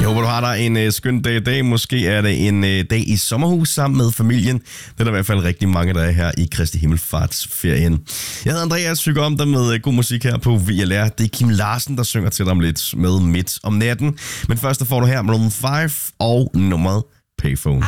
håber, du har dig en skøn dag i dag. Måske er det en dag i sommerhus sammen med familien. Det er der i hvert fald rigtig mange dage her i Kristi Himmelfartsferien. Jeg hedder Andreas, synger om dig med god musik her på VLR. Det er Kim Larsen, der synger til dig om lidt med Midt om natten. Men først får du her Maroon 5 og nummeret Payphone.